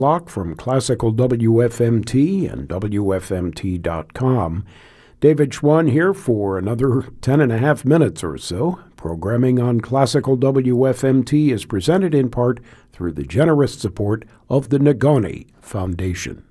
Block from Classical WFMT and WFMT.com. David Schwann here for another 10.5 minutes or so. Programming on Classical WFMT is presented in part through the generous support of the Negaunee Foundation.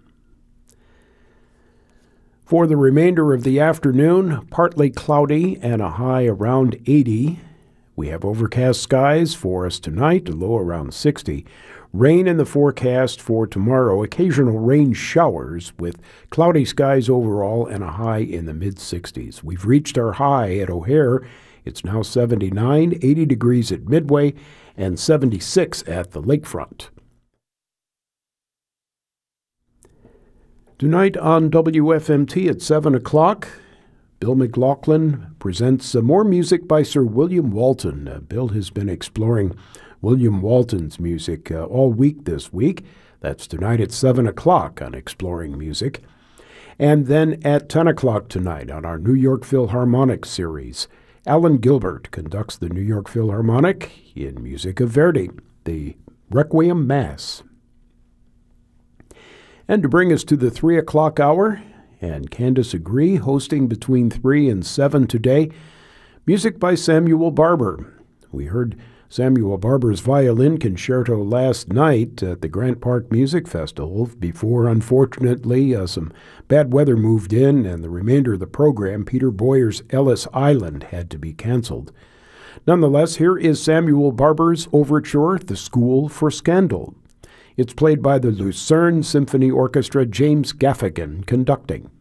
For the remainder of the afternoon, partly cloudy and a high around 80. We have overcast skies for us tonight, a low around 60. Rain in the forecast for tomorrow, occasional rain showers with cloudy skies overall and a high in the mid-60s. We've reached our high at O'Hare. It's now 79, 80 degrees at Midway, and 76 at the lakefront. Tonight on WFMT at 7 o'clock, Bill McLaughlin presents more music by Sir William Walton. Bill has been exploring William Walton's music all week this week. That's tonight at 7 o'clock on Exploring Music. And then at 10 o'clock tonight on our New York Philharmonic series, Alan Gilbert conducts the New York Philharmonic in music of Verdi, the Requiem Mass. And to bring us to the 3 o'clock hour, and Candace Agree hosting between 3 and 7 today, music by Samuel Barber. We heard Samuel Barber's violin concerto last night at the Grant Park Music Festival before, unfortunately, some bad weather moved in and the remainder of the program, Peter Boyer's Ellis Island, had to be canceled. Nonetheless, here is Samuel Barber's overture, The School for Scandal. It's played by the Lucerne Symphony Orchestra, James Gaffigan conducting.